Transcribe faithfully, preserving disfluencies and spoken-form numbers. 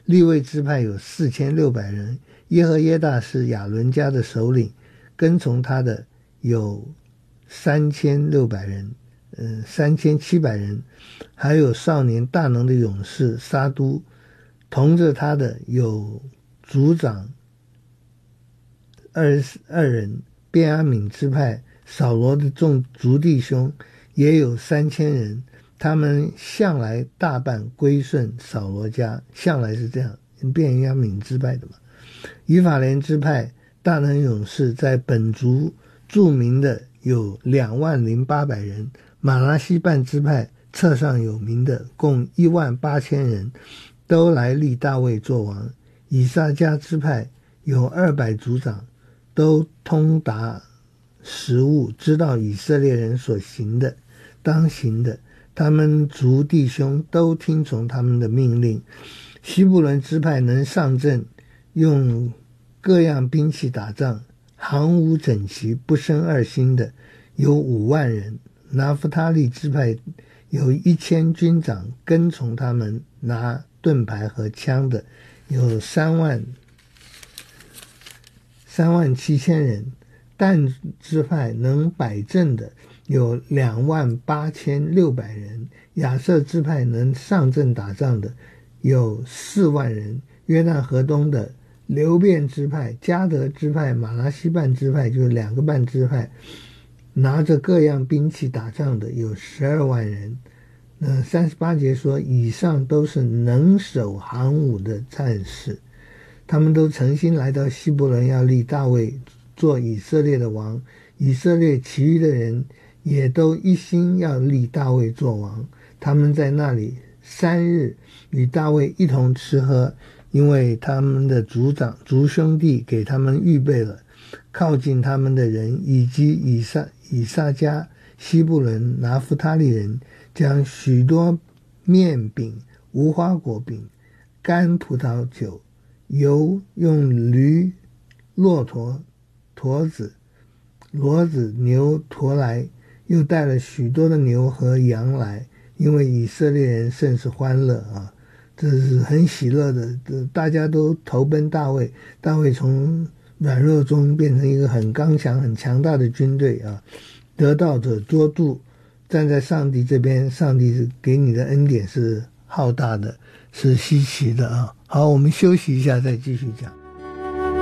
利未支派有四千六百人，耶和耶大是亚伦家的首领，跟从他的有三千六百人，嗯，三千七百人，还有少年大能的勇士撒都，同着他的有族长二十二人，便雅悯支派扫罗的众族弟兄也有三千人，他们向来大半归顺扫罗家，向来是这样，便雅悯支派的嘛。以法莲支派大能勇士在本族著名的有两万零八百人，马拿西半支派册上有名的共一万八千人，都来立大卫作王。以撒家支派有二百族长，都通达实务，知道以色列人所行的当行的，他们族弟兄都听从他们的命令。西布伦支派能上阵，用各样兵器打仗，行伍整齐，不生二心的有五万人。拿弗他利支派有一千军长，跟从他们拿盾牌和枪的有三万三万七千人。但支派能摆阵的有两万八千六百人。亚瑟支派能上阵打仗的有四万人。约旦河东的流便支派、迦得支派、马拿西半支派，就是两个半支派，拿着各样兵器打仗的有十二万人。那三十八节说，以上都是能守行伍的战士，他们都诚心来到希伯伦，要立大卫做以色列的王。以色列其余的人也都一心要立大卫做王。他们在那里三日与大卫一同吃喝，因为他们的族长族兄弟给他们预备了靠近他们的人，以及以撒以撒家、西布伦、拿弗他利人，将许多面饼、无花果饼、干葡萄酒、油，用驴、骆驼、驼子、骡子、牛驮来，又带了许多的牛和羊来，因为以色列人甚是欢乐啊，这是很喜乐的，大家都投奔大卫。大卫从软弱中变成一个很刚强、很强大的军队啊，得道者多助，站在上帝这边，上帝给你的恩典是浩大的，是稀奇的啊。好，我们休息一下再继续讲。